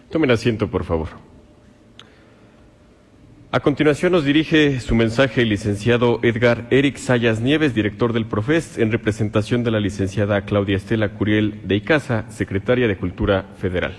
Tomen asiento, por favor. A continuación nos dirige su mensaje el licenciado Edgar Eric Sayas Nieves, director del Profest, en representación de la licenciada Claudia Estela Curiel de Icaza, secretaria de Cultura Federal.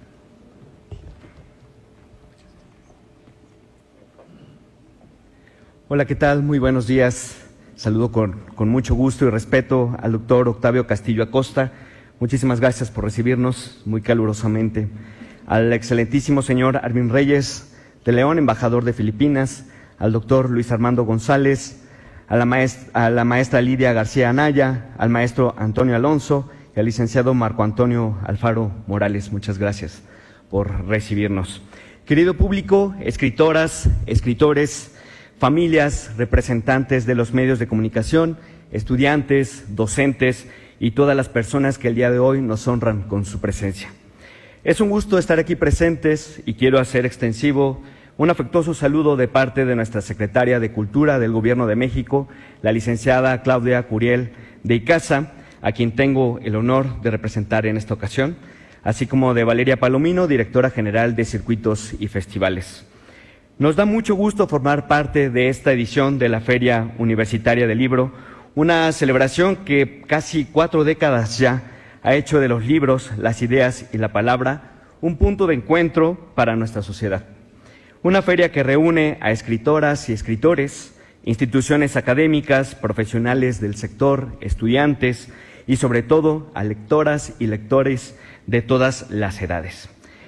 Hola, ¿qué tal? Muy buenos días. Saludo con mucho gusto y respeto al doctor Octavio Castillo Acosta. Muchísimas gracias por recibirnos muy calurosamente. Al excelentísimo señor Armin Reyes de León, embajador de Filipinas, al doctor Luis Armando González, a la maestra Lidia García Anaya, al maestro Antonio Alonso y al licenciado Marco Antonio Alfaro Morales. Muchas gracias por recibirnos. Querido público, escritoras, escritores, familias, representantes de los medios de comunicación, estudiantes, docentes y todas las personas que el día de hoy nos honran con su presencia. Es un gusto estar aquí presentes y quiero hacer extensivo un afectuoso saludo de parte de nuestra secretaria de Cultura del Gobierno de México, la licenciada Claudia Curiel de Icaza, a quien tengo el honor de representar en esta ocasión, así como de Valeria Palomino, directora general de Circuitos y Festivales. Nos da mucho gusto formar parte de esta edición de la Feria Universitaria del Libro, una celebración que casi 4 décadas ya ha hecho de los libros, las ideas y la palabra un punto de encuentro para nuestra sociedad. Una feria que reúne a escritoras y escritores, instituciones académicas, profesionales del sector, estudiantes y sobre todo a lectoras y lectores de todas las edades.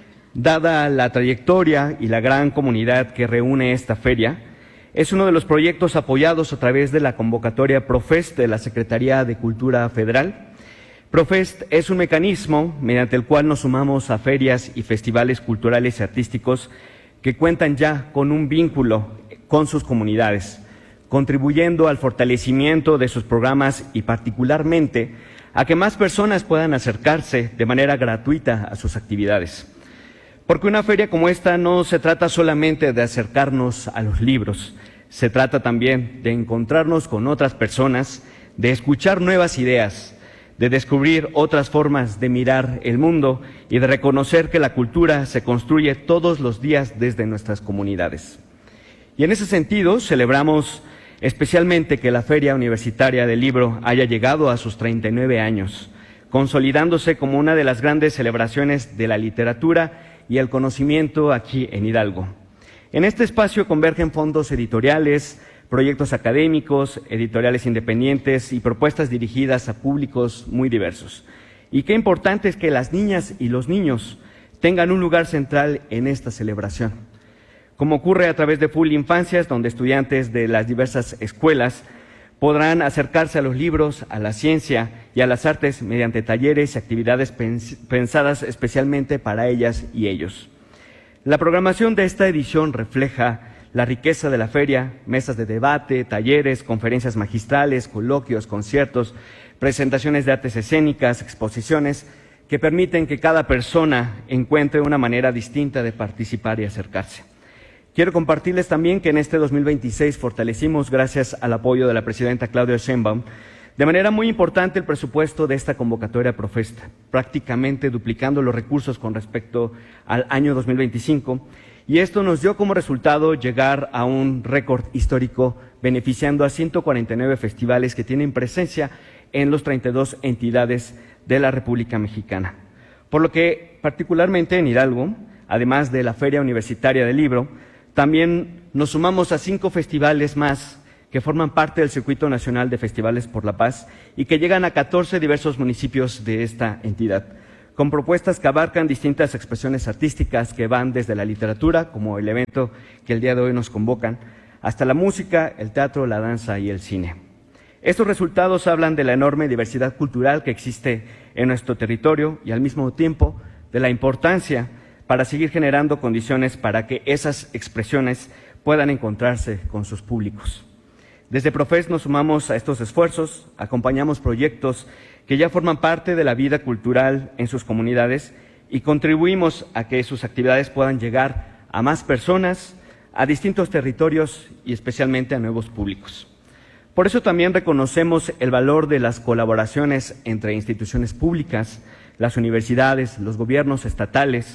Dada la trayectoria y la gran comunidad que reúne esta feria, es uno de los proyectos apoyados a través de la convocatoria Profest de la Secretaría de Cultura Federal. Profest es un mecanismo mediante el cual nos sumamos a ferias y festivales culturales y artísticos que cuentan ya con un vínculo con sus comunidades, contribuyendo al fortalecimiento de sus programas y particularmente a que más personas puedan acercarse de manera gratuita a sus actividades. Porque una feria como esta no se trata solamente de acercarnos a los libros, se trata también de encontrarnos con otras personas, de escuchar nuevas ideas, de descubrir otras formas de mirar el mundo y de reconocer que la cultura se construye todos los días desde nuestras comunidades. Y en ese sentido celebramos especialmente que la Feria Universitaria del Libro haya llegado a sus 39 años, consolidándose como una de las grandes celebraciones de la literatura y el conocimiento aquí en Hidalgo. En este espacio convergen fondos editoriales, proyectos académicos, editoriales independientes y propuestas dirigidas a públicos muy diversos. Y qué importante es que las niñas y los niños tengan un lugar central en esta celebración. Como ocurre a través de Full Infancias, donde estudiantes de las diversas escuelas podrán acercarse a los libros, a la ciencia y a las artes mediante talleres y actividades pensadas especialmente para ellas y ellos. La programación de esta edición refleja la riqueza de la feria, mesas de debate, talleres, conferencias magistrales, coloquios, conciertos, presentaciones de artes escénicas, exposiciones, que permiten que cada persona encuentre una manera distinta de participar y acercarse. Quiero compartirles también que en este 2026 fortalecimos, gracias al apoyo de la presidenta Claudia Sheinbaum, de manera muy importante el presupuesto de esta convocatoria Profest, prácticamente duplicando los recursos con respecto al año 2025, y esto nos dio como resultado llegar a un récord histórico, beneficiando a 149 festivales que tienen presencia en los 32 entidades de la República Mexicana. Por lo que, particularmente en Hidalgo, además de la Feria Universitaria del Libro, también nos sumamos a 5 festivales más que forman parte del Circuito Nacional de Festivales por la Paz y que llegan a 14 diversos municipios de esta entidad, con propuestas que abarcan distintas expresiones artísticas que van desde la literatura, como el evento que el día de hoy nos convocan, hasta la música, el teatro, la danza y el cine. Estos resultados hablan de la enorme diversidad cultural que existe en nuestro territorio y al mismo tiempo de la importancia para seguir generando condiciones para que esas expresiones puedan encontrarse con sus públicos. Desde Profest nos sumamos a estos esfuerzos, acompañamos proyectos que ya forman parte de la vida cultural en sus comunidades y contribuimos a que sus actividades puedan llegar a más personas, a distintos territorios y especialmente a nuevos públicos. Por eso también reconocemos el valor de las colaboraciones entre instituciones públicas, las universidades, los gobiernos estatales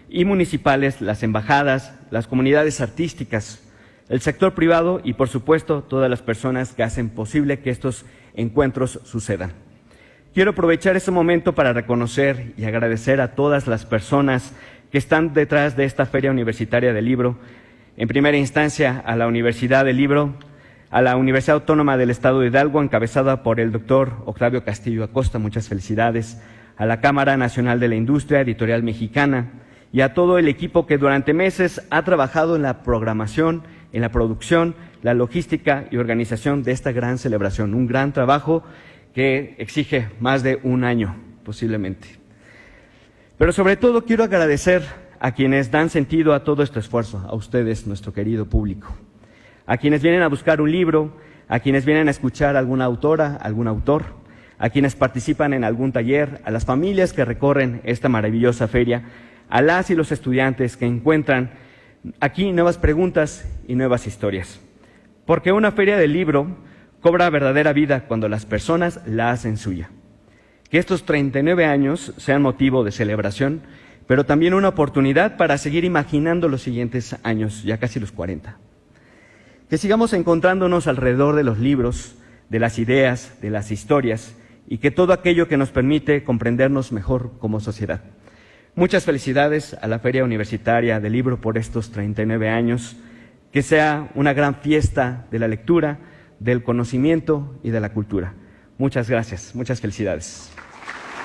y municipales, las embajadas, las comunidades artísticas, el sector privado y, por supuesto, todas las personas que hacen posible que estos encuentros sucedan. Quiero aprovechar este momento para reconocer y agradecer a todas las personas que están detrás de esta Feria Universitaria del Libro. En primera instancia, a la Universidad del Libro, a la Universidad Autónoma del Estado de Hidalgo, encabezada por el doctor Octavio Castillo Acosta, muchas felicidades, a la Cámara Nacional de la Industria Editorial Mexicana y a todo el equipo que durante meses ha trabajado en la programación, en la producción, la logística y organización de esta gran celebración, un gran trabajo que exige más de un año, posiblemente. Pero sobre todo quiero agradecer a quienes dan sentido a todo este esfuerzo, a ustedes, nuestro querido público, a quienes vienen a buscar un libro, a quienes vienen a escuchar a alguna autora, algún autor, a quienes participan en algún taller, a las familias que recorren esta maravillosa feria, a las y los estudiantes que encuentran aquí nuevas preguntas y nuevas historias. Porque una feria del libro cobra verdadera vida cuando las personas la hacen suya. Que estos 39 años sean motivo de celebración, pero también una oportunidad para seguir imaginando los siguientes años, ya casi los 40. Que sigamos encontrándonos alrededor de los libros, de las ideas, de las historias, y que todo aquello que nos permite comprendernos mejor como sociedad. Muchas felicidades a la Feria Universitaria del Libro por estos 39 años. Que sea una gran fiesta de la lectura, del conocimiento y de la cultura. Muchas gracias, muchas felicidades.